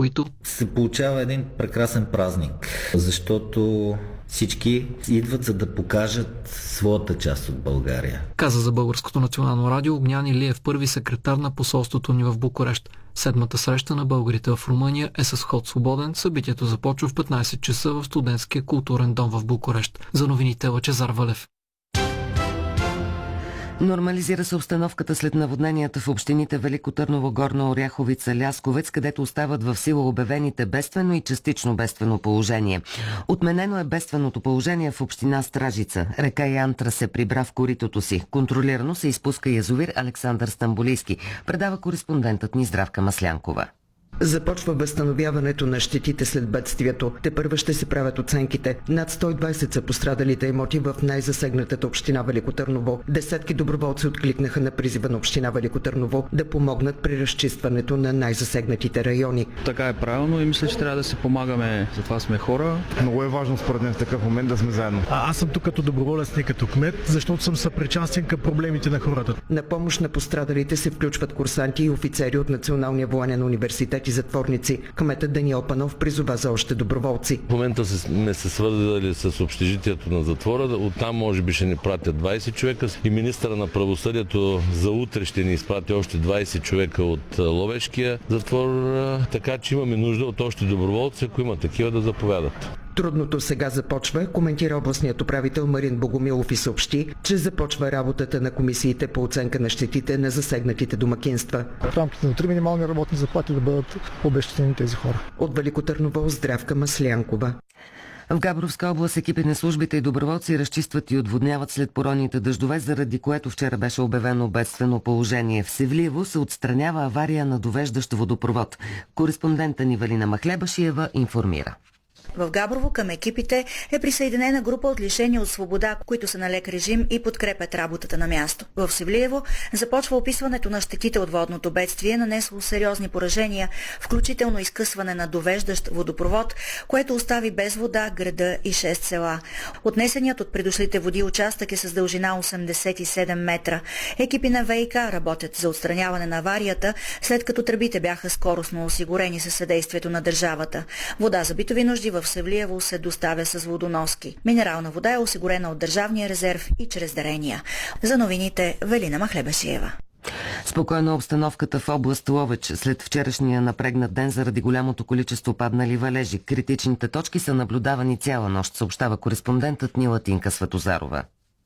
които се получава един прекрасен празник, защото всички идват, за да покажат своята част от България. Каза за Българското национално радио Огнян Илиев, първи секретар на посолството ни в Букурещ. Седмата среща на българите в Румъния е с ход свободен. Събитието започва в 15 часа в студентския културен дом в Букурещ. За новините Лъчезар Валев. Нормализира се обстановката след наводненията в общините Велико Търново, Горна Оряховица, Лясковец, където остават в сила обявените бедствено и частично бедствено положение. Отменено е бедственото положение в община Стражица. Река Янтра се прибра в коритото си. Контролирано се изпуска язовир Александър Стамболийски. Предава кореспондентът ни Здравка Маслянкова. Започва възстановяването на щетите след бедствието. Тепърва ще се правят оценките. Над 120 са пострадалите имоти в най-засегнатата община Велико Търново. Десетки доброволци откликнаха на призива на община Велико Търново да помогнат при разчистването на най-засегнатите райони. Така е правилно и мисля, че трябва да се помагаме. Затова сме хора. Много е важно според мен в такъв момент да сме заедно. Аз съм тук като доброволец, не като кмет, защото съм съпричастен към проблемите на хората. На помощ на пострадалите се включват курсанти и офицери от Националния военен университет и затворници. Кметът Даниел Панов призова за още доброволци. В момента сме се свързали с общежитието на затвора. Оттам може би ще ни пратят 20 човека и министъра на правосъдието за утре ще ни изпрати още 20 човека от Ловешкия затвор. Така че имаме нужда от още доброволци, ако има такива, да заповядат. Трудното сега започва, коментира областният управител Марин Богомилов и съобщи, че започва работата на комисиите по оценка на щетите на засегнатите домакинства. В рамките на 3 минимални работни заплати да бъдат обезщетени тези хора. От Велико Търново Здравка Маслянкова. В Габровска област екипи на службите и доброволци разчистват и отводняват след поронните дъждове, заради което вчера беше обявено бедствено положение. В Севлиево се отстранява авария на довеждащ водопровод. Кореспондента ни Валина Махлебашиева информира. В Габрово към екипите е присъединена група от лишени от свобода, които са на лек режим и подкрепят работата на място. В Севлиево започва описването на щетите от водното бедствие, нанесло сериозни поражения, включително изкъсване на довеждащ водопровод, което остави без вода града и 6 села. Отнесеният от придошлите води участък е с дължина 87 метра. Екипи на ВиК работят за отстраняване на аварията, след като тръбите бяха скоростно осигурени със съдействието на държавата. Вода за битови нужди в Севлиево се доставя с водоноски. Минерална вода е осигурена от държавния резерв и чрез дарения. За новините Велина Махлебашиева. Спокойна обстановката в област Ловеч след вчерашния напрегнат ден заради голямото количество паднали валежи. Критичните точки са наблюдавани цяла нощ, съобщава кореспондентът ни Латинка Светозарова.